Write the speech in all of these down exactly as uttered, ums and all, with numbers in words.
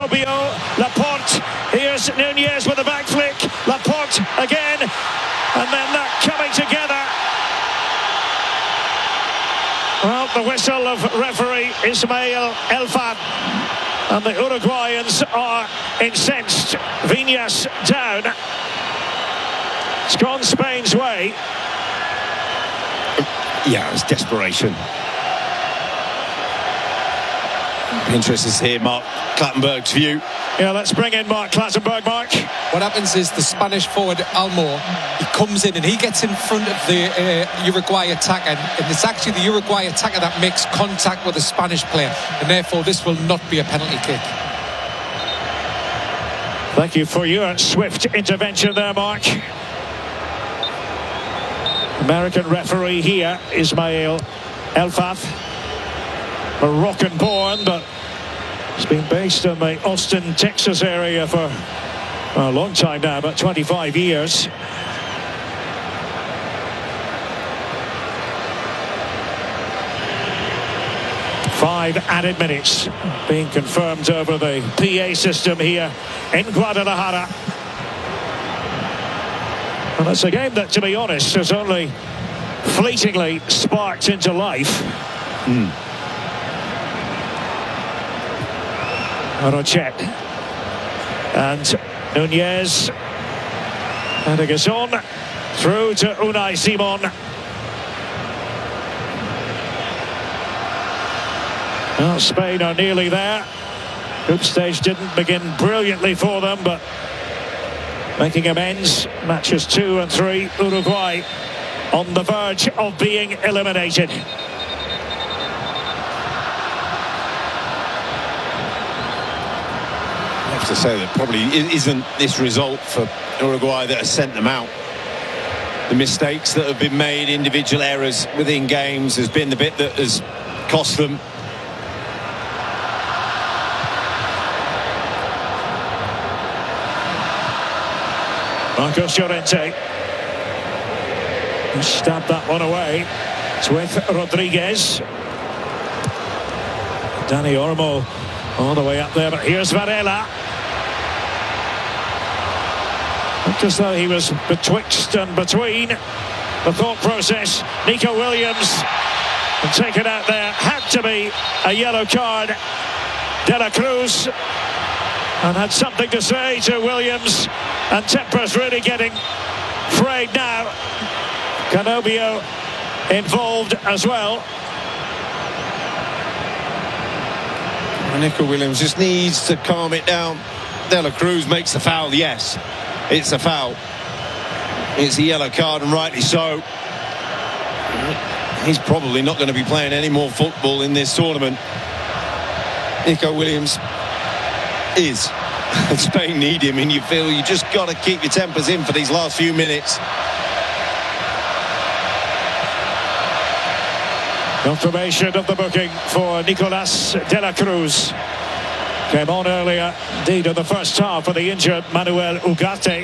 Canovio, Laporte, here's Nunez with a back flick, Laporte again, and then that coming together. Well, the whistle of referee Ismail Elfad, and the Uruguayans are incensed. Viñas down. It's gone Spain's way. Yeah, it's desperation. Interested to hear Mark Clattenburg's view. Yeah, let's bring in Mark Clattenburg. Mark, what happens is the Spanish forward Almor, he comes in and he gets in front of the uh, Uruguay attacker, and it's actually the Uruguay attacker that makes contact with the Spanish player, and therefore this will not be a penalty kick. Thank you for your swift intervention there, Mark. American referee here, Ismail Elfad, Moroccan born, but he's been based in the Austin, Texas area for a long time now, about twenty-five years. Five added minutes being confirmed over the P A system here in Guadalajara. And it's a game that, to be honest, has only fleetingly sparked into life. Mm. Rochet and Nunez, and it goes on through to Unai Simon. Well, Spain are nearly there. Group stage didn't begin brilliantly for them, but making amends. Matches two and three. Uruguay on the verge of being eliminated. To say that probably isn't this result for Uruguay that has sent them out. The mistakes that have been made, individual errors within games, has been the bit that has cost them. Marcos Llorente stabbed that one away. It's with Rodriguez. Dani Olmo all the way up there, but here's Varela. Looked as though he was betwixt and between. The thought process, Nico Williams, and taken out there, had to be a yellow card. De La Cruz, and had something to say to Williams, and tempers really getting frayed now. Canovio involved as well. Nico Williams just needs to calm it down. De La Cruz makes the foul, yes. It's a foul. It's a yellow card, and rightly so. He's probably not going to be playing any more football in this tournament. Nico Williams is. Spain need him, and you feel you just got to keep your tempers in for these last few minutes. Confirmation of the booking for Nicolas De La Cruz. Came on earlier, indeed, in the first half for the injured Manuel Ugarte.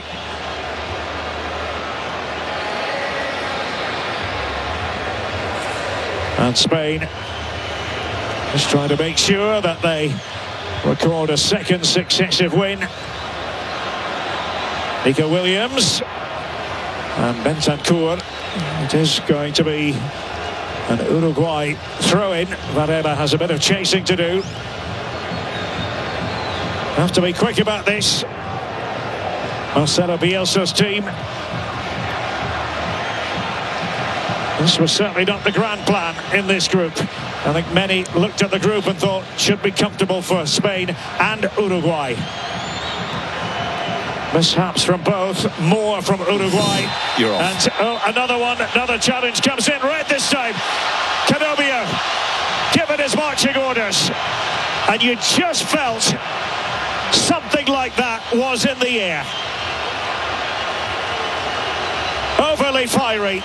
And Spain just trying to make sure that they record a second successive win. Nico Williams and Bentancur. It is going to be an Uruguay throw-in. Varela has a bit of chasing to do. Have to be quick about this. Marcelo Bielsa's team. This was certainly not the grand plan in this group. I think many looked at the group and thought should be comfortable for Spain and Uruguay. Mishaps from both, more from Uruguay. You're off. And oh, another one, another challenge comes in, red this time. Canovio given his marching orders. And you just felt something like that was in the air. Overly fiery.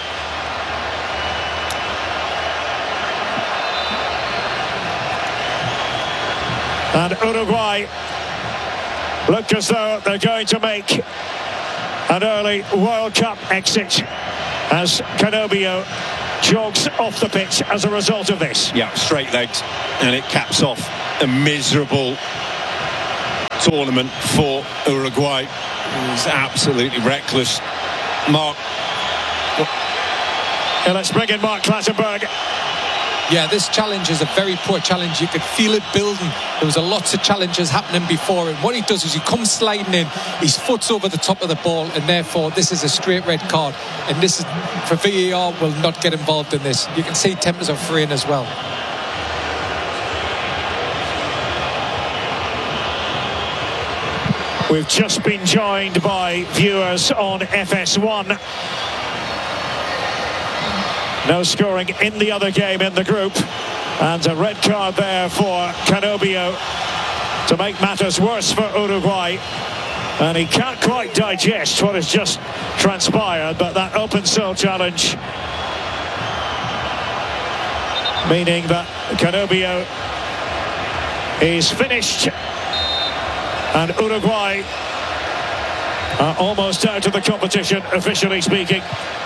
And Uruguay look as though they're going to make an early World Cup exit as Canovio jogs off the pitch as a result of this. Yeah, straight legs, and it caps off a miserable tournament for Uruguay. It was absolutely reckless. Mark. Yeah, let's bring in Mark Clattenburg. Yeah, this challenge is a very poor challenge. You could feel it building. There was a lots of challenges happening before, and what he does is he comes sliding in, his foot's over the top of the ball, and therefore this is a straight red card. And this is, for V A R, will not get involved in this. You can see tempers are fraying as well. We've just been joined by viewers on F S one. No scoring in the other game in the group, and a red card there for Canobio to make matters worse for Uruguay, and he can't quite digest what has just transpired. But that open soul challenge, meaning that Canobio is finished and Uruguay are almost out of the competition, officially speaking.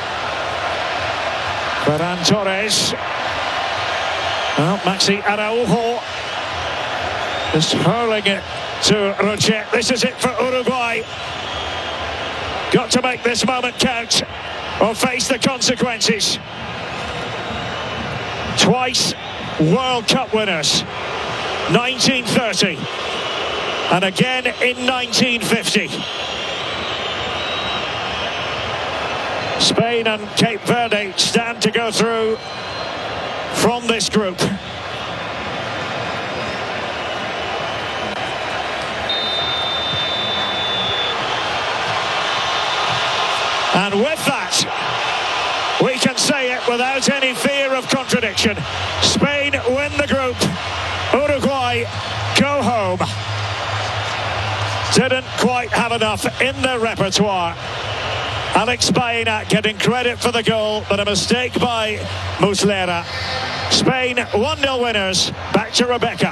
Ferran Torres. Well, Maxi Araujo just hurling it to Rochet. This is it for Uruguay. Got to make this moment count or face the consequences. Twice World Cup winners. nineteen thirty and again in nineteen fifty. Spain and Cape Verde stand to go through from this group. And with that, we can say it without any fear of contradiction. Spain win the group. Uruguay go home. Didn't quite have enough in their repertoire. Alex Baena getting credit for the goal, but a mistake by Muslera. Spain one nil winners. Back to Rebecca.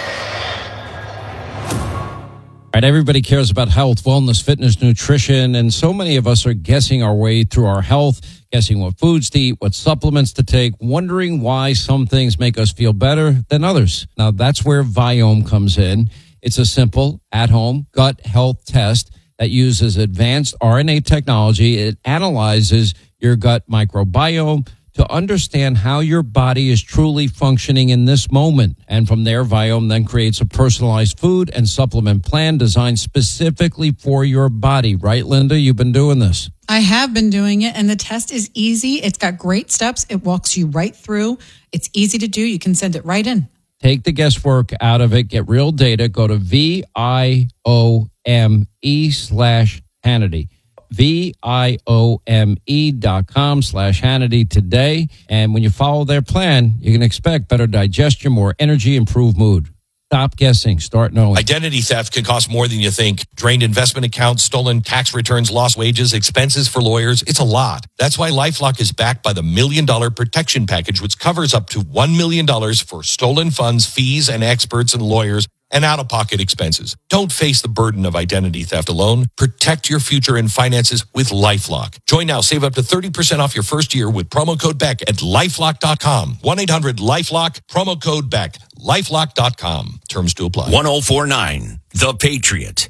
All right, everybody cares about health, wellness, fitness, nutrition, and so many of us are guessing our way through our health, guessing what foods to eat, what supplements to take, wondering why some things make us feel better than others. Now, that's where Viome comes in. It's a simple, at-home gut health test that uses advanced R N A technology. It analyzes your gut microbiome to understand how your body is truly functioning in this moment. And from there, Viome then creates a personalized food and supplement plan designed specifically for your body. Right, Linda? You've been doing this. I have been doing it, and the test is easy. It's got great steps. It walks you right through. It's easy to do. You can send it right in. Take the guesswork out of it. Get real data. Go to V I O M E slash Hannity. V I O M E dot com slash Hannity today. And when you follow their plan, you can expect better digestion, more energy, improved mood. Stop guessing. Start knowing. Identity theft can cost more than you think. Drained investment accounts, stolen tax returns, lost wages, expenses for lawyers. It's a lot. That's why LifeLock is backed by the Million Dollar Protection Package, which covers up to one million dollars for stolen funds, fees, and experts and lawyers, and out-of-pocket expenses. Don't face the burden of identity theft alone. Protect your future and finances with LifeLock. Join now. Save up to thirty percent off your first year with promo code Beck at lifelock dot com. one eight hundred lifelock, promo code Beck. lifelock dot com. Terms to apply. one oh four point nine, The Patriot.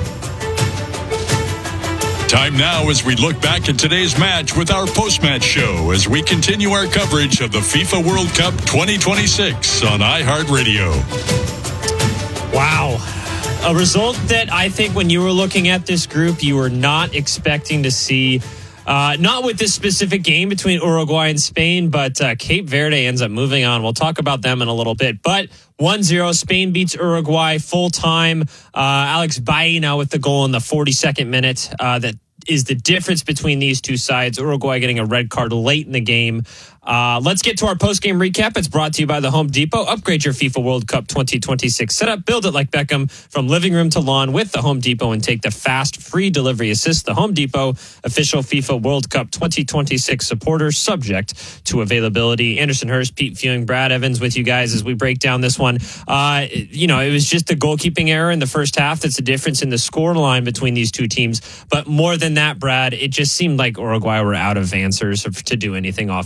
Time now as we look back at today's match with our post-match show as we continue our coverage of the FIFA World Cup twenty twenty-six on iHeartRadio. Wow. A result that I think when you were looking at this group, you were not expecting to see. Uh, not with this specific game between Uruguay and Spain, but uh, Cape Verde ends up moving on. We'll talk about them in a little bit. But one zero, Spain beats Uruguay full time. Uh, Alex Baena with the goal in the forty-second minute. Uh, that is the difference between these two sides. Uruguay getting a red card late in the game. Uh, let's get to our post-game recap. It's brought to you by the Home Depot. Upgrade your FIFA World Cup twenty twenty-six setup. Build it like Beckham from living room to lawn with the Home Depot and take the fast, free delivery assist. The Home Depot, official FIFA World Cup twenty twenty-six supporter, subject to availability. Anderson Hurst, Pete Fewing, Brad Evans with you guys as we break down this one. Uh, you know, it was just the goalkeeping error in the first half that's the difference in the score line between these two teams. But more than that, Brad, it just seemed like Uruguay were out of answers to do anything offensively.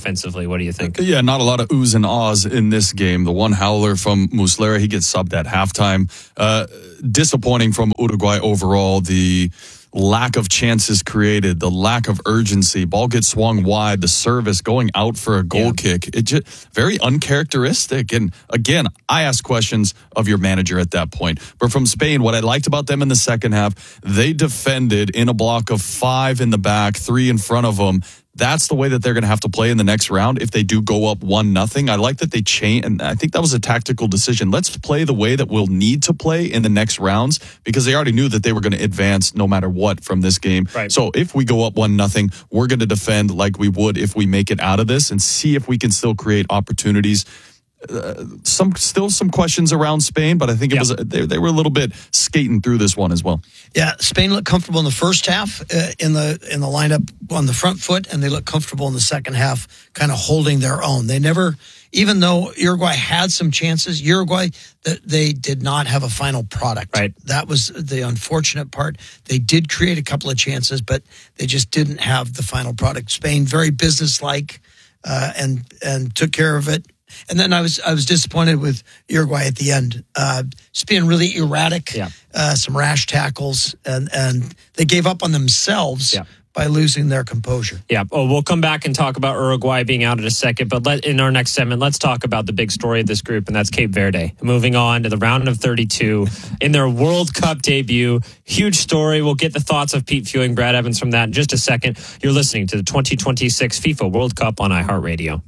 Paulie, what do you think? Yeah, not a lot of oohs and ahs in this game. The one howler from Muslera, he gets subbed at halftime. Uh, disappointing from Uruguay overall. The lack of chances created, the lack of urgency. Ball gets swung wide, the service going out for a goal yeah. kick. It just very uncharacteristic. And again, I ask questions of your manager at that point. But from Spain, what I liked about them in the second half, they defended in a block of five in the back, three in front of them. That's the way that they're going to have to play in the next round if they do go up one nothing. I like that they change, and I think that was a tactical decision. Let's play the way that we'll need to play in the next rounds, because they already knew that they were going to advance no matter what from this game. Right. So if we go up one nothing, we're going to defend like we would if we make it out of this and see if we can still create opportunities. Uh, some still some questions around Spain, but I think it yeah. was they, they were a little bit skating through this one as well. Yeah, Spain looked comfortable in the first half uh, in the in the lineup on the front foot, and they looked comfortable in the second half, kind of holding their own. They never, even though Uruguay had some chances, Uruguay that they did not have a final product. Right. That was the unfortunate part. They did create a couple of chances, but they just didn't have the final product. Spain very businesslike uh, and and took care of it. And then I was I was disappointed with Uruguay at the end. Uh, just being really erratic, yeah. uh, some rash tackles, and, and they gave up on themselves yeah. by losing their composure. Yeah. Oh, we'll come back and talk about Uruguay being out in a second. But let, in our next segment, let's talk about the big story of this group, and that's Cape Verde. Moving on to the round of thirty-two in their World Cup debut. Huge story. We'll get the thoughts of Pete Fewing, Brad Evans from that in just a second. You're listening to the twenty twenty-six FIFA World Cup on iHeartRadio.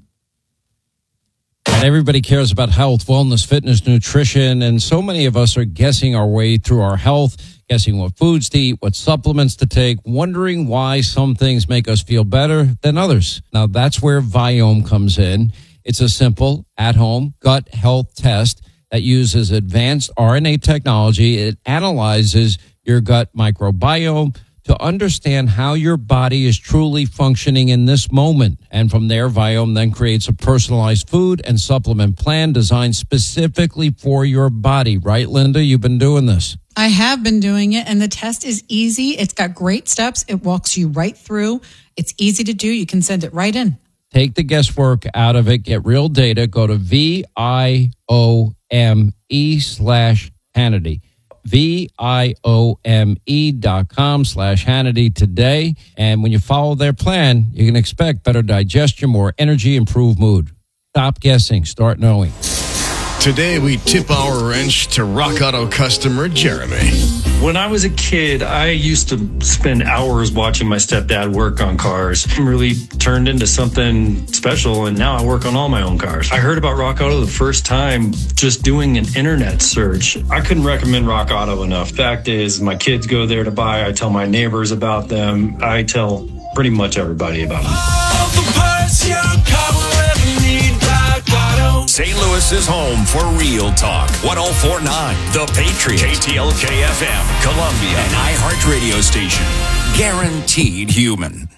And everybody cares about health, wellness, fitness, nutrition, and so many of us are guessing our way through our health, guessing what foods to eat, what supplements to take, wondering why some things make us feel better than others. Now, that's where Viome comes in. It's a simple, at-home gut health test that uses advanced R N A technology. It analyzes your gut microbiome to understand how your body is truly functioning in this moment. And from there, Viome then creates a personalized food and supplement plan designed specifically for your body. Right, Linda? You've been doing this. I have been doing it, and the test is easy. It's got great steps. It walks you right through. It's easy to do. You can send it right in. Take the guesswork out of it. Get real data. Go to V I O M E slash Hannity. V-I-O-M-E dot com slash Hannity today. And when you follow their plan, you can expect better digestion, more energy, improved mood. Stop guessing. Start knowing. Today, we tip our wrench to Rock Auto customer Jeremy. When I was a kid, I used to spend hours watching my stepdad work on cars. It really turned into something special, and now I work on all my own cars. I heard about Rock Auto the first time just doing an internet search. I couldn't recommend Rock Auto enough. Fact is, my kids go there to buy. I tell my neighbors about them. I tell pretty much everybody about them. All the parts your car will ever need, Rock Auto. Saint Louis's home for real talk. one oh four point nine The Patriot. K T L K F M, Columbia, an iHeart radio station. Guaranteed human.